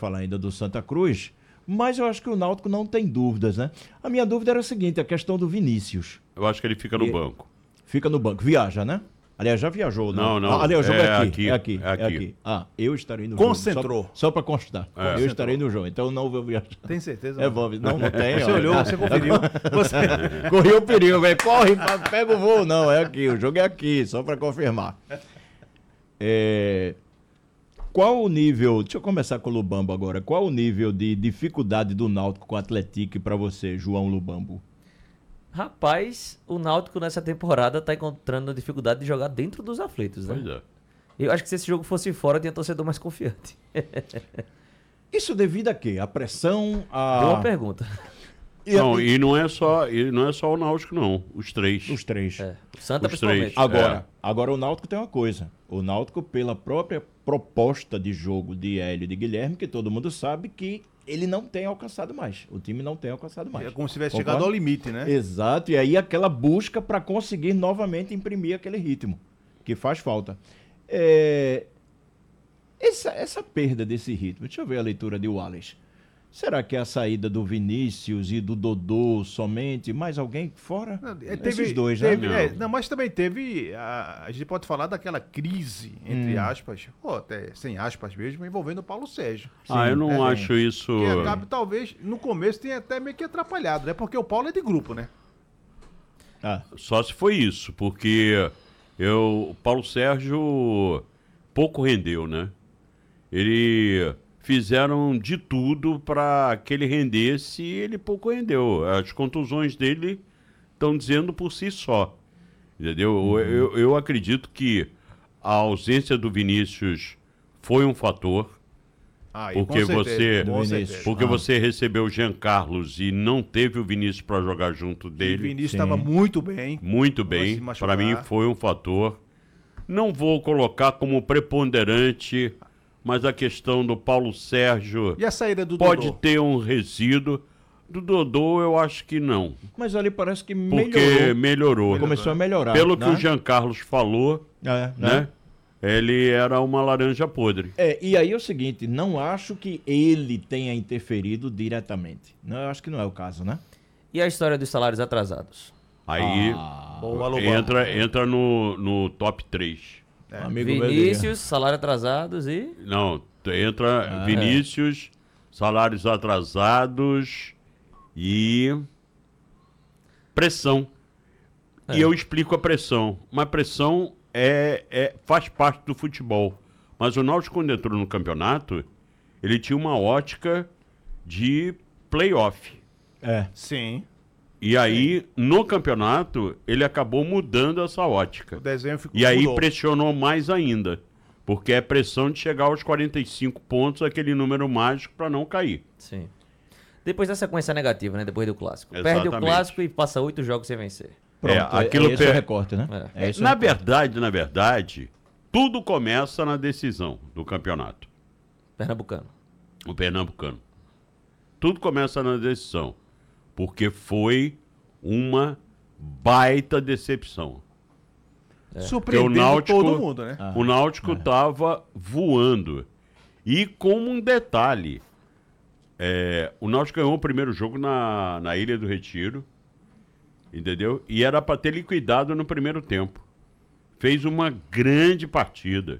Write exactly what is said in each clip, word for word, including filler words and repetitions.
falar ainda do Santa Cruz, mas eu acho que o Náutico não tem dúvidas, né? A minha dúvida era a seguinte, a questão do Vinícius. Eu acho que ele fica no E- banco. Fica no banco, viaja, né? Aliás, já viajou, Não, não, Ah, aliás, o jogo é, é aqui, aqui, é aqui, é aqui. é aqui. Ah, eu estarei no Concentrou. jogo. Só, só para constar. É. Eu Concentrou. estarei no jogo, então não vou viajar. Tem certeza? É, vou, não, não tem. Você ó. olhou, você conferiu. Você... Correu o perigo, velho. Corre, pega o voo. Não, é aqui. O jogo é aqui, só para confirmar. É, qual o nível... Deixa eu começar com o Lubambo agora. Qual o nível de dificuldade do Náutico com o Atlético para você, João Lubambo? Rapaz, o Náutico nessa temporada tá encontrando dificuldade de jogar dentro dos aflitos, né? Pois é. Eu acho que se esse jogo fosse fora, tinha torcedor mais confiante. Isso devido a quê? A pressão, a... Boa pergunta. E a- Não, e não é só, e não é só o Náutico, não. Os três. Os três. É, o Santa Os principalmente. três. Agora, É. agora o Náutico tem uma coisa. O Náutico, pela própria proposta de jogo de Hélio e de Guilherme, que todo mundo sabe que ele não tem alcançado mais. O time não tem alcançado mais. É como se tivesse Concorda? chegado ao limite, né? Exato, e aí aquela busca para conseguir novamente imprimir aquele ritmo, que faz falta. É, Essa, essa perda desse ritmo, deixa eu ver a leitura de Wallace. Será que é a saída do Vinícius e do Dodô somente? Mais alguém fora? Não, é, Esses dois, teve, né? é, não, mas também teve. A, a gente pode falar daquela crise, entre Hum. aspas, ou até sem aspas mesmo, envolvendo o Paulo Sérgio. Ah, eu não É, acho isso... Que acaba, talvez, no começo tenha até meio que atrapalhado, né? Porque o Paulo é de grupo, né? Ah, Só se foi isso, porque eu, o Paulo Sérgio pouco rendeu, né? Ele fizeram de tudo para que ele rendesse e ele pouco rendeu. As contusões dele estão dizendo por si só, entendeu? Uhum. Eu, eu acredito que a ausência do Vinícius foi um fator, Aí, porque com certeza, você, com Vinícius. certeza. porque Ah. você recebeu o Jean Carlos e não teve o Vinícius para jogar junto E o dele. Vinícius Sim. estava muito bem. Muito Não bem, se machucar. para mim foi um fator. Não vou colocar como preponderante, mas a questão do Paulo Sérgio E a saída do pode Dodô? ter um resíduo. Do Dodô eu acho que não, mas ali parece que porque melhorou. melhorou. Começou a melhorar. Pelo que né? o Jean Carlos falou, É, né? Ele era uma laranja podre. É, e aí é o seguinte, não acho que ele tenha interferido diretamente. Não, eu acho que não é o caso, né? E a história dos salários atrasados? Aí Ah, Boa, Lobão. entra, entra no, no top três. um amigo meu Vinícius, salários atrasados e... Não, entra Ah, Vinícius, salários atrasados e pressão. É. E eu explico a pressão. Uma pressão é, é, faz parte do futebol. Mas o Náutico, quando entrou no campeonato, ele tinha uma ótica de playoff. É. Sim. E aí, no campeonato, ele acabou mudando essa ótica. O desenho ficou. E aí mudou. pressionou mais ainda. Porque é pressão de chegar aos quarenta e cinco pontos, aquele número mágico, para não cair. Sim. Depois da sequência negativa, né? Depois do clássico. Perde o Exatamente. clássico e passa oito jogos sem vencer. Pronto, É, é, aquilo esse é o per- recorte, né? É. É esse o Na recorte. verdade, na verdade, tudo começa na decisão do campeonato. Pernambucano. O pernambucano. Tudo começa na decisão. Porque foi uma baita decepção. Surpreendendo Porque o Náutico- todo mundo, né? Ah, o Náutico estava voando. E como um detalhe, é, o Náutico ganhou o primeiro jogo na, na Ilha do Retiro, entendeu? E era para ter liquidado no primeiro tempo. Fez uma grande partida.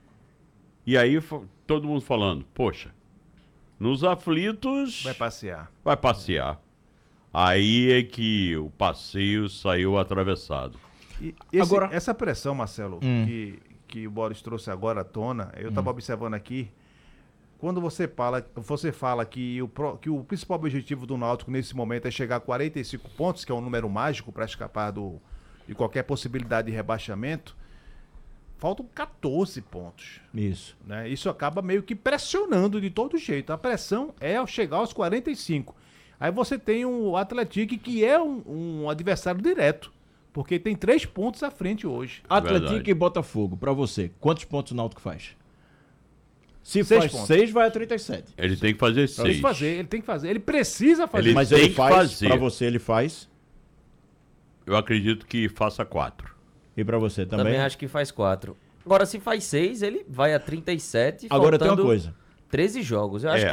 E aí fo- todo mundo falando, poxa, nos aflitos Vai passear. vai passear. Aí é que o passeio saiu atravessado. E esse- Agora- essa pressão, Marcelo, Hum. que, que o Boris trouxe agora à tona, eu estava observando aqui, quando você fala, você fala que, o, pro- que o principal objetivo do Náutico nesse momento é chegar a quarenta e cinco pontos, que é um número mágico para escapar do, de qualquer possibilidade de rebaixamento, faltam catorze pontos. Isso. Né? Isso acaba meio que pressionando de todo jeito. A pressão é ao chegar aos quarenta e cinco. Aí você tem o Atlético, que é um, um adversário direto, porque tem três pontos à frente hoje. Atlético Verdade. e Botafogo, pra você, quantos pontos o Náutico faz? Se Seis faz pontos. seis, vai a trinta e sete. Ele tem que fazer Ele seis. tem que fazer, ele tem que fazer, ele precisa fazer. Ele Mas tem ele que faz, fazer. pra você ele faz, Eu acredito que faça quatro. e pra você Também, também. acho que faz quatro. Agora, se faz seis, ele vai a trinta e sete, Agora tem uma faltando coisa. treze jogos. Eu acho É.